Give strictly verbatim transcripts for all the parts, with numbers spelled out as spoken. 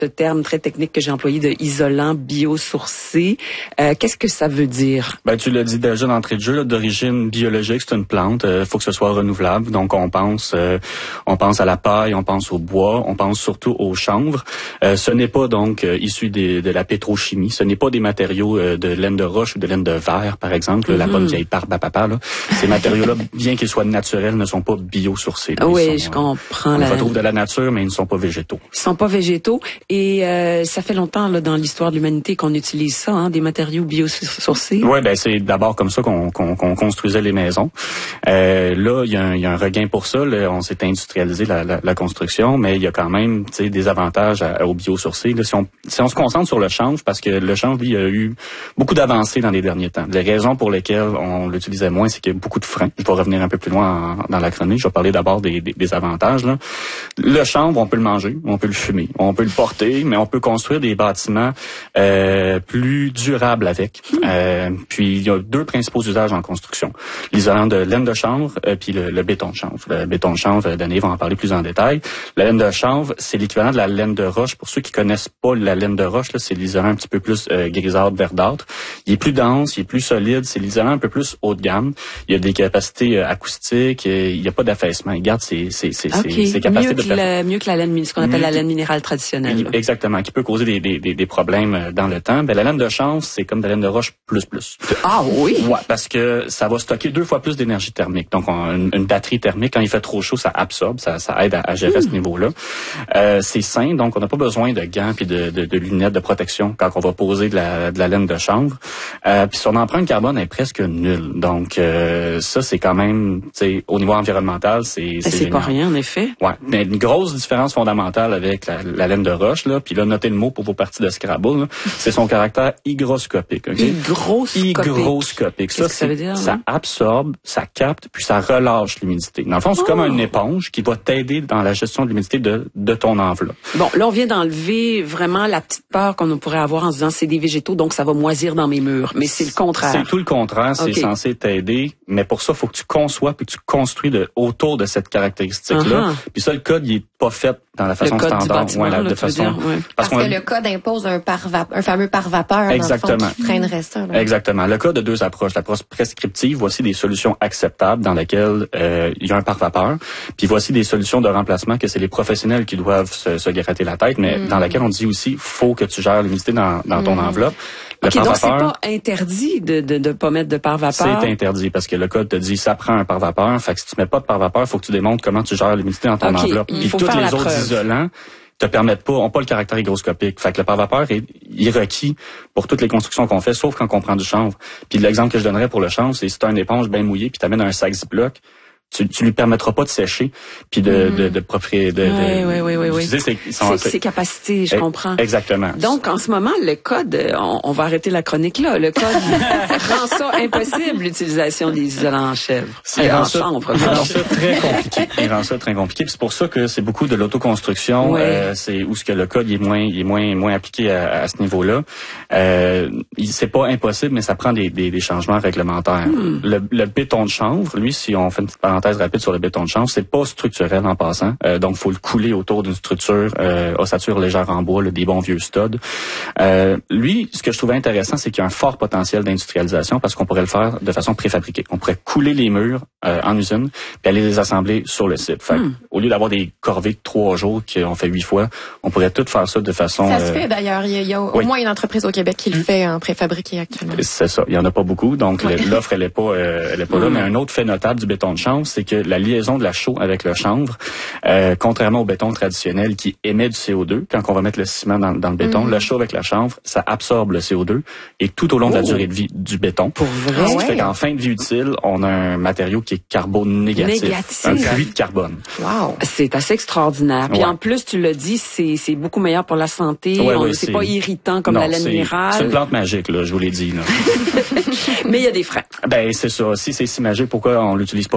ce terme très technique que j'ai employé de isolant biosourcé. Euh, qu'est-ce que ça veut dire? Ben, tu l'as dit déjà d'entrée de jeu, là, d'origine biologique, c'est une plante. Il euh, faut que ce soit renouvelable. Donc, on pense euh, on pense à la paille, on pense au bois, on pense surtout au chanvre. Euh, ce n'est pas donc euh, issu des, de la pétrochimie. Ce n'est pas des matériaux euh, de laine de roche ou de laine de verre, par exemple, mm-hmm. la bonne vieille barbe à papa. Là. Ces matériaux-là, bien qu'ils soient naturels, ne sont pas biosourcés. Là. Oui, sont, je comprends. On la... les retrouve de la nature, mais ils ne sont pas végétaux. Ils sont pas végétaux. Et euh, ça fait longtemps là dans l'histoire de l'humanité qu'on utilise ça, hein, des matériaux biosourcés. Oui, ben c'est d'abord comme ça qu'on, qu'on, qu'on construisait les maisons. Euh, là, il y, y a un regain pour ça. Là, on s'est industrialisé la, la, la construction, mais il y a quand même des avantages à, aux biosourcés. Là, si, on, si on se concentre sur le chanvre, parce que le chanvre, lui, il y a eu beaucoup d'avancées dans les derniers temps. Les raisons pour lesquelles on l'utilisait moins, c'est qu'il y a beaucoup de freins. Je vais revenir un peu plus loin en, dans la chronique. Je vais parler d'abord des, des, des avantages. Là. Le chanvre, on peut le manger, on peut le fumer, on peut le porter, mais on peut construire des bâtiments euh, plus durables avec. Euh, puis il y a deux principaux usages en construction. L'isolant de laine de chanvre euh, puis le, le béton de chanvre. Le béton de chanvre, Danae va en parler plus en détail. La laine de chanvre, c'est l'équivalent de la laine de roche. Pour ceux qui connaissent pas la laine de roche, là, c'est l'isolant un petit peu plus euh, grisâtre, verdâtre. Il est plus dense, il est plus solide, c'est l'isolant un peu plus haut de gamme. Il y a des capacités euh, acoustiques, euh, il n'y a pas d'affaissement. Il garde ses, ses, ses, okay. ses capacités mieux de... Que la, mieux que la laine, ce qu'on appelle mieux la laine minérale traditionnelle. Exactement, qui peut causer des, des, des, des problèmes dans le temps. Ben, la laine de chanvre, c'est comme de la laine de roche plus plus. Ah oui? Ouais, parce que ça va stocker deux fois plus d'énergie thermique. Donc, on, une, une batterie thermique, quand il fait trop chaud, ça absorbe, ça, ça aide à, à gérer mmh. ce niveau-là. Euh, c'est sain, donc on n'a pas besoin de gants puis de, de, de lunettes de protection quand on va poser de la, de la laine de chanvre. Euh, puis son empreinte carbone est presque nulle. Donc, euh, ça, c'est quand même, tu sais, au niveau environnemental, c'est c'est, c'est pas rien, en effet. Ouais, mais une grosse différence fondamentale avec la, la laine de roche, là, puis là, notez le mot pour vos parties de Scrabble, là, c'est son caractère hygroscopique. Okay? Hygroscopique. Hygroscopique. Ça, Qu'est-ce que ça veut dire? Ça hein? absorbe, ça capte, puis ça relâche l'humidité. Dans le fond, c'est oh. comme une éponge qui va t'aider dans la gestion de l'humidité de, de ton enveloppe. Bon, là, on vient d'enlever vraiment la petite peur qu'on pourrait avoir en se disant c'est des végétaux, donc ça va moisir dans mes murs. Mais c'est le contraire. C'est tout le contraire. C'est okay. censé t'aider. Mais pour ça, il faut que tu conçois puis que tu construis de, autour de cette caractéristique-là. Uh-huh. Puis ça, le code, il est pas fait dans la façon le code standard. Du bâtiment, ouais, la, là, de façon. Dire, ouais. Parce, Parce que le code impose un, par un fameux par-vapeur Exactement. Dans le fond, qui freinerait ça. Là. Exactement. Le code a deux approches. L'approche prescriptive, voici des solutions acceptables dans lesquelles euh, il y a un par-vapeur. Puis voici des solutions de remplacement que c'est les professionnels qui doivent se, se gratter la tête, mais mm. dans laquelle on dit aussi faut que tu gères l'humidité dans, dans ton mm. enveloppe. Le OK, donc c'est pas interdit de de de pas mettre de par-vapeur. C'est interdit parce que le code te dit ça prend un par-vapeur. Fait que si tu mets pas de par-vapeur, faut que tu démontres comment tu gères l'humidité dans ton okay, enveloppe. Et tous les autres preuve. isolants te permettent pas, ont pas le caractère hygroscopique. Fait que le par-vapeur est, est requis pour toutes les constructions qu'on fait, sauf quand on prend du chanvre. Puis l'exemple que je donnerais pour le chanvre, c'est si tu as une éponge bien mouillée puis tu amènes un sac Ziploc, tu, tu lui permettras pas de sécher puis de mm. de de propriété de, oui, oui, oui, oui, oui. Ses, ses, ses capacités, je eh, comprends. Exactement. Donc en ce moment le code, on, on va arrêter la chronique là, le code rend ça impossible l'utilisation des isolants en chèvre. Il rend ça, il rend ça très compliqué. Il rend ça très compliqué. Puis c'est pour ça que c'est beaucoup de l'autoconstruction, ouais. euh, c'est où ce que le code il est moins il est moins moins appliqué à, à ce niveau-là. Euh, c'est pas impossible, mais ça prend des des, des changements réglementaires. Mm. Le, le béton de chanvre, lui, si on fait une petite parenthèse rapide sur le béton de chanvre, c'est pas structurel en passant. Euh, donc, faut le couler autour d'une structure euh, ossature légère en bois, là, des bons vieux studs. Euh, lui, ce que je trouvais intéressant, c'est qu'il y a un fort potentiel d'industrialisation parce qu'on pourrait le faire de façon préfabriquée. On pourrait couler les murs euh, en usine puis aller les assembler sur le site. Fait mm. au lieu d'avoir des corvées de trois jours qu'on fait huit fois, on pourrait tout faire ça de façon... Ça se fait d'ailleurs. Il y a, il y a au oui. moins une entreprise au Québec qui le fait en préfabriqué actuellement. C'est ça. Il y en a pas beaucoup. Donc, ouais. l'offre, elle est pas, euh, elle est pas mm. là. Mais un autre fait notable du béton de chanvre, c'est que la liaison de la chaux avec le chanvre, euh, contrairement au béton traditionnel qui émet du C O deux, quand on va mettre le ciment dans, dans le béton, mm. le chaux avec la chanvre, ça absorbe le C O deux et tout au long oh. de la durée de vie du béton. Pour vrai? Ce qui fait qu'en fin de vie utile, on a un matériau qui est carbonégatif. Négatif. Un puits de carbone. Wow. C'est assez extraordinaire. Puis ouais. en plus, tu l'as dit, c'est, c'est beaucoup meilleur pour la santé. Ouais, on, ouais, c'est, c'est pas irritant comme non, la laine c'est, minérale. C'est une plante magique, là, je vous l'ai dit. Là. Mais il y a des freins. Ben, c'est ça. Si c'est si magique, pourquoi on l'utilise pas partout?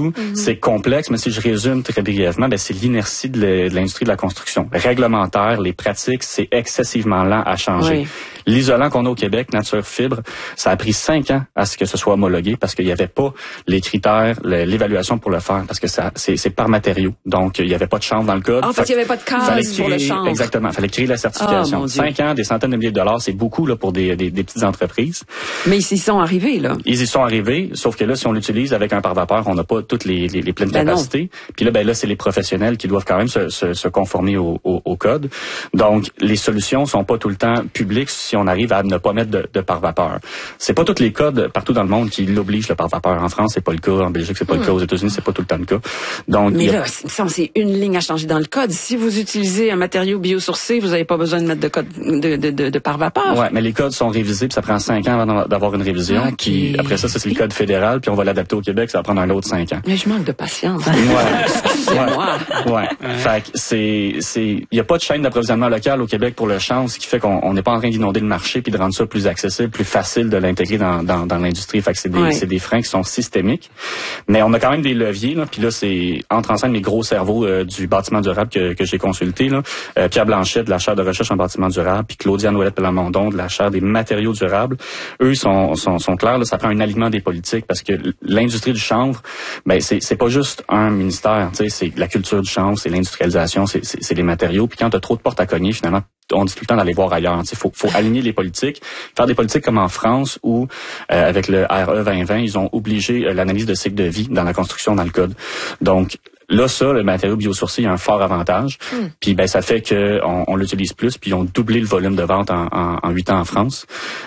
tout. Mm-hmm. C'est complexe, mais si je résume très brièvement, ben, c'est l'inertie de l'industrie de la construction. Réglementaire, les pratiques, c'est excessivement lent à changer. Oui. L'isolant qu'on a au Québec, Nature Fibre, ça a pris cinq ans à ce que ce soit homologué parce qu'il n'y avait pas les critères, l'évaluation pour le faire, parce que ça, c'est, c'est par matériau. Donc, il n'y avait pas de chanvre dans le code. En fait, il n'y avait pas de case pour le chanvre. Exactement. Il fallait créer la certification. Oh, cinq ans, des centaines de milliers de dollars, c'est beaucoup là pour des, des, des petites entreprises. Mais ils y sont arrivés, là. Ils y sont arrivés, sauf que là, si on l'utilise avec un pare-vapeur, on n'a pas toutes les, les, les pleines ben capacités. Non. Puis là, ben là, c'est les professionnels qui doivent quand même se, se, se conformer au, au, au code. Donc, les solutions sont pas tout le temps publiques si on arrive à ne pas mettre de, de pare-vapeur. C'est pas tous les codes partout dans le monde qui l'obligent le pare-vapeur. En France, c'est pas le cas. En Belgique, c'est pas mmh. le cas. Aux États-Unis, c'est pas tout le temps le cas. Donc, mais là, a... c'est une ligne à changer dans le code. Si vous utilisez un matériau biosourcé, vous n'avez pas besoin de mettre de code de, de, de, de pare-vapeur. Ouais, mais les codes sont révisés, puis ça prend cinq ans avant d'avoir une révision. Okay. Puis après ça, ça c'est le code fédéral, puis on va l'adapter au Québec, ça va prendre un autre cinq ans. Mais je manque de patience. Ouais. ouais. ouais. ouais. Fait que c'est, c'est, il y a pas de chaîne d'approvisionnement local au Québec pour le chanvre, ce qui fait qu'on n'est pas en train d'inonder le marché puis de rendre ça plus accessible, plus facile de l'intégrer dans, dans, dans l'industrie. Fait que c'est des, ouais. c'est des freins qui sont systémiques. Mais on a quand même des leviers, là. Puis là, c'est entre en scène les gros cerveaux euh, du bâtiment durable que, que j'ai consulté, là. Euh, Pierre Blanchet de la chaire de recherche en bâtiment durable, puis Claudiane Ouellette-Plamondon de la chaire des matériaux durables. Eux sont, sont, sont clairs, là, ça prend un alignement des politiques parce que l'industrie du chanvre, ben c'est, c'est pas juste un ministère, tu sais, c'est la culture du chanvre, c'est l'industrialisation, c'est, c'est, c'est les matériaux. Puis quand t'as trop de portes à cogner, finalement, on dit tout le temps d'aller voir ailleurs. Il faut, faut aligner les politiques, faire des politiques comme en France où, euh, avec le R E vingt vingt, ils ont obligé euh, l'analyse de cycle de vie dans la construction dans le code. Donc, là, ça, le matériau biosourcé, il y a un fort avantage. Mm. Puis, ben, ça fait que on, on l'utilise plus. Puis, ils ont doublé le volume de vente en, en, en huit ans en France.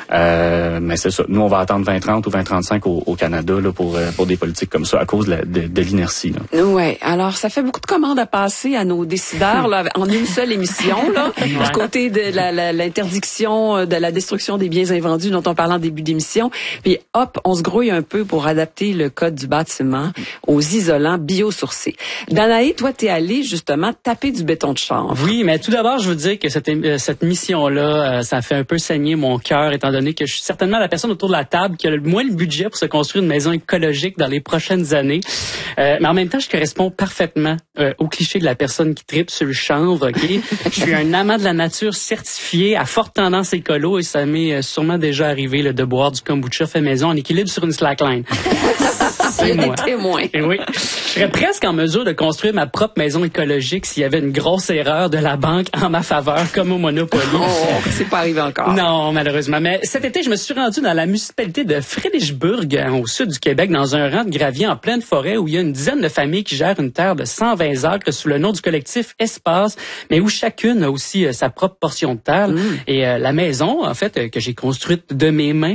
Euh, mais c'est ça. Nous, on va attendre vingt trente ou vingt trente-cinq au, au Canada là, pour pour des politiques comme ça à cause de, la, de, de l'inertie. Là. Ouais. Alors, ça fait beaucoup de commandes à passer à nos décideurs là, en une seule émission. Là, ouais. Du côté de la, la, l'interdiction de la destruction des biens invendus dont on parlait en début d'émission. Puis, hop, on se grouille un peu pour adapter le code du bâtiment aux isolants biosourcés. Danae, toi, t'es allé justement taper du béton de chanvre. Oui, mais tout d'abord, je veux dire que cette, euh, cette mission-là, euh, ça fait un peu saigner mon cœur, étant donné que je suis certainement la personne autour de la table qui a le moins le budget pour se construire une maison écologique dans les prochaines années. Euh, mais en même temps, je corresponds parfaitement euh, au cliché de la personne qui tripe sur le chanvre. Okay? Je suis un amant de la nature certifié, à forte tendance écolo, et ça m'est sûrement déjà arrivé là, de boire du kombucha fait maison en équilibre sur une slackline. C'est moi. Témoin. Et oui. Je serais presque en mesure de construire ma propre maison écologique s'il y avait une grosse erreur de la banque en ma faveur, comme au Monopoly. Oh, c'est pas arrivé encore. Non, malheureusement. Mais cet été, je me suis rendu dans la municipalité de Frédérichbourg, au sud du Québec, dans un rang de gravier en pleine forêt où il y a une dizaine de familles qui gèrent une terre de cent vingt acres sous le nom du collectif Espace, mais où chacune a aussi euh, sa propre portion de terre. Mm. Et euh, la maison, en fait, euh, que j'ai construite de mes mains,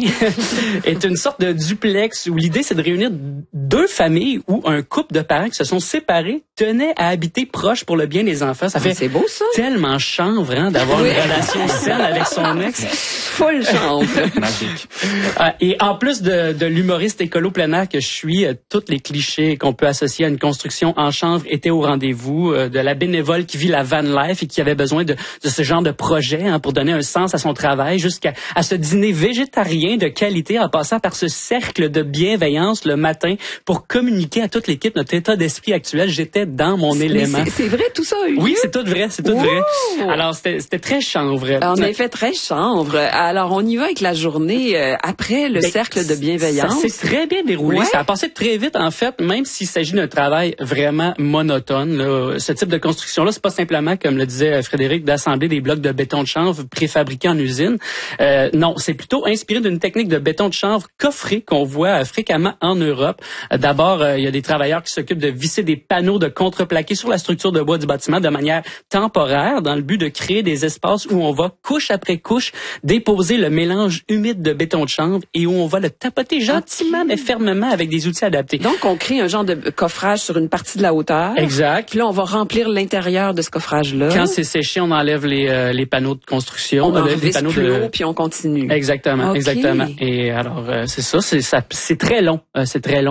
est une sorte de duplex où l'idée, c'est de réunir deux familles ou un couple de parents qui se sont séparés tenaient à habiter proche pour le bien des enfants. Ça fait ah, c'est beau, ça. Tellement chanvre hein, d'avoir oui. une relation saine avec son ex. Full chanvre. Magique. Euh, et en plus de, de l'humoriste écolo plein air que je suis, euh, tous les clichés qu'on peut associer à une construction en chanvre étaient au rendez-vous. Euh, de la bénévole qui vit la van life et qui avait besoin de, de ce genre de projet hein, pour donner un sens à son travail, jusqu'à à ce dîner végétarien de qualité en passant par ce cercle de bienveillance le matin pour communiquer à toute l'équipe notre état d'esprit actuel. J'étais dans mon c'est, élément. C'est, c'est vrai tout ça a eu Oui, lieu? c'est tout vrai, c'est tout wow. vrai. Alors c'était, c'était très chanvre. En effet, très chanvre. Alors on y va avec la journée euh, après le ben, cercle de bienveillance. Ça s'est très bien déroulé. Ouais. Ça a passé très vite en fait, même s'il s'agit d'un travail vraiment monotone. Là. Ce type de construction-là, c'est pas simplement, comme le disait Frédéric, d'assembler des blocs de béton de chanvre préfabriqués en usine. Euh, non, c'est plutôt inspiré d'une technique de béton de chanvre coffré qu'on voit fréquemment en Europe. D'abord, euh, il y a des travailleurs qui s'occupent de visser des panneaux de contreplaqué sur la structure de bois du bâtiment de manière temporaire dans le but de créer des espaces où on va, couche après couche, déposer le mélange humide de béton de chanvre et où on va le tapoter gentiment okay. mais fermement avec des outils adaptés. Donc, on crée un genre de coffrage sur une partie de la hauteur. Exact. Puis là, on va remplir l'intérieur de ce coffrage-là. Quand c'est séché, on enlève les, euh, les panneaux de construction. On enlève les panneaux plus de... haut, puis on continue. Exactement, okay. exactement. Et alors, euh, c'est ça, c'est, ça, c'est très long. Euh, c'est très long.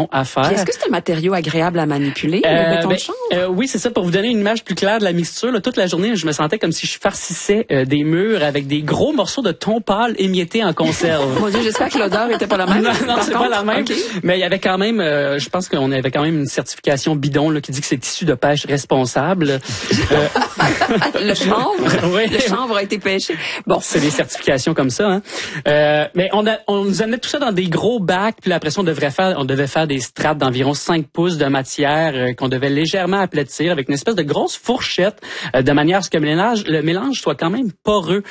construction à faire. Puis est-ce que c'est un matériau agréable à manipuler, euh, le béton ben, de chanvre? Euh, oui, c'est ça. Pour vous donner une image plus claire de la mixture, là, toute la journée, je me sentais comme si je farcissais euh, des murs avec des gros morceaux de thon pâle émiettés en conserve. Mon Dieu, j'espère que l'odeur était pas la même. Non, non, c'est pas la même. Okay. Mais il y avait quand même, euh, je pense qu'on avait quand même une certification bidon là, qui dit que c'est issu de pêche responsable. euh... le chanvre, oui. le chanvre a été pêché. Bon, c'est des certifications comme ça. Hein. Euh, mais on, a, on nous amenait tout ça dans des gros bacs, puis après ça, on devrait faire, on devait faire des strates d'environ cinq pouces de matière euh, qu'on devait légèrement aplatir avec une espèce de grosse fourchette, euh, de manière à ce que le mélange, le mélange soit quand même poreux.